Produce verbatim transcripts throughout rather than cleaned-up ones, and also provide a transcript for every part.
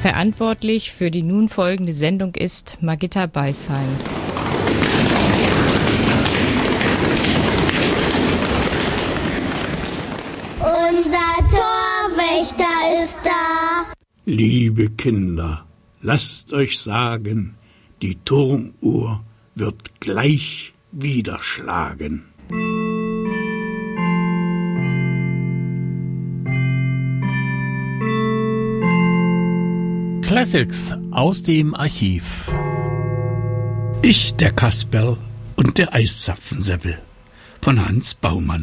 Verantwortlich für die nun folgende Sendung ist Margitta Beisheim. Unser Torwächter ist da. Liebe Kinder, lasst euch sagen, die Turmuhr wird gleich wieder schlagen. Classics aus dem Archiv. Ich, der Kasperl und der Eiszapfenseppel von Hans Baumann.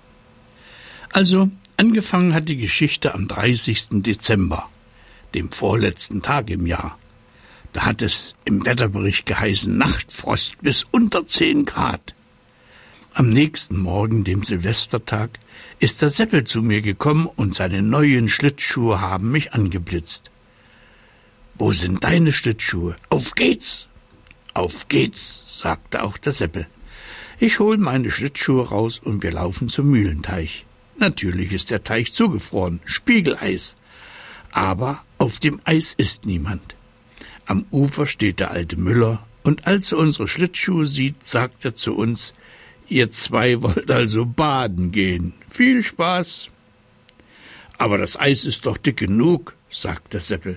Also, angefangen hat die Geschichte am dreißigsten Dezember, dem vorletzten Tag im Jahr. Da hat es im Wetterbericht geheißen Nachtfrost bis unter zehn Grad. Am nächsten Morgen, dem Silvestertag, ist der Seppel zu mir gekommen und seine neuen Schlittschuhe haben mich angeblitzt. »Wo sind deine Schlittschuhe? Auf geht's!« »Auf geht's«, sagte auch der Seppel. Ich hol meine Schlittschuhe raus und wir laufen zum Mühlenteich. Natürlich ist der Teich zugefroren, Spiegeleis. Aber auf dem Eis ist niemand. Am Ufer steht der alte Müller, und als er unsere Schlittschuhe sieht, sagt er zu uns, »Ihr zwei wollt also baden gehen. Viel Spaß!« »Aber das Eis ist doch dick genug«, sagt der Seppel.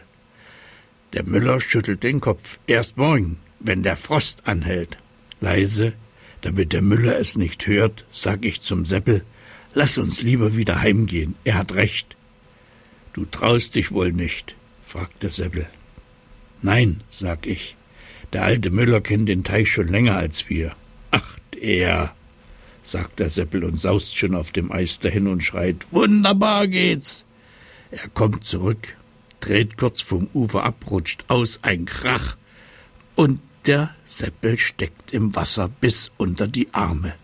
Der Müller schüttelt den Kopf. »Erst morgen, wenn der Frost anhält.« Leise, damit der Müller es nicht hört, sag ich zum Seppel, »Lass uns lieber wieder heimgehen, er hat recht.« »Du traust dich wohl nicht?« fragt der Seppel. »Nein«, sag ich, »der alte Müller kennt den Teich schon länger als wir.« »Ach, der«, sagt der Seppel und saust schon auf dem Eis dahin und schreit, »Wunderbar geht's!« Er kommt zurück, dreht kurz vom Ufer ab, rutscht aus, ein Krach, und der Seppel steckt im Wasser bis unter die Arme.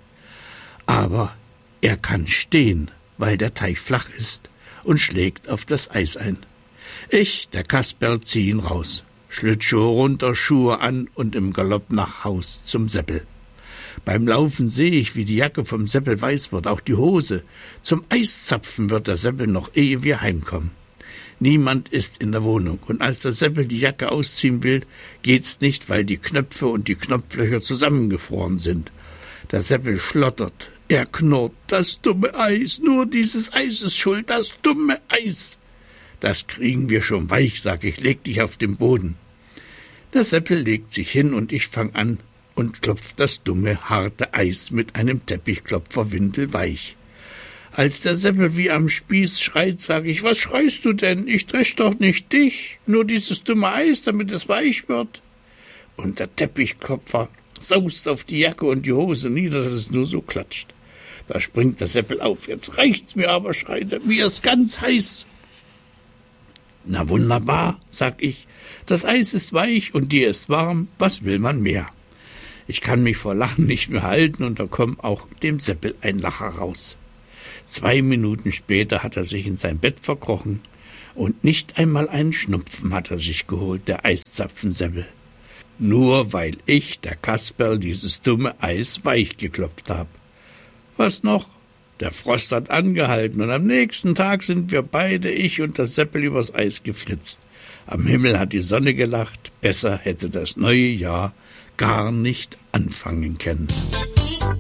Aber er kann stehen, weil der Teich flach ist, und schlägt auf das Eis ein. Ich, der Kasperl, zieh ihn raus. Schlittschuhe runter, Schuhe an und im Galopp nach Haus zum Seppel. Beim Laufen sehe ich, wie die Jacke vom Seppel weiß wird, auch die Hose. Zum Eiszapfen wird der Seppel noch, ehe wir heimkommen. Niemand ist in der Wohnung, und als der Seppel die Jacke ausziehen will, geht's nicht, weil die Knöpfe und die Knopflöcher zusammengefroren sind. Der Seppel schlottert, er knurrt, das dumme Eis, nur dieses Eis ist schuld, das dumme Eis. Das kriegen wir schon weich, sag ich, leg dich auf den Boden. Der Seppel legt sich hin und ich fang an und klopft das dumme, harte Eis mit einem Teppichklopfer windelweich. Als der Seppel wie am Spieß schreit, sag ich, was schreist du denn? Ich dresch doch nicht dich, nur dieses dumme Eis, damit es weich wird. Und der Teppichklopfer saust auf die Jacke und die Hose nieder, dass es nur so klatscht. Da springt der Seppel auf. Jetzt reicht's mir aber, schreit er, mir ist ganz heiß. Na wunderbar, sag ich, das Eis ist weich und dir ist warm, was will man mehr? Ich kann mich vor Lachen nicht mehr halten und da kommt auch dem Seppel ein Lacher raus. Zwei Minuten später hat er sich in sein Bett verkrochen und nicht einmal einen Schnupfen hat er sich geholt, der Eiszapfenseppel. Nur weil ich, der Kasperl, dieses dumme Eis weich geklopft hab. Was noch? Der Frost hat angehalten und am nächsten Tag sind wir beide, ich und der Seppel, übers Eis geflitzt. Am Himmel hat die Sonne gelacht, besser hätte das neue Jahr gar nicht anfangen können.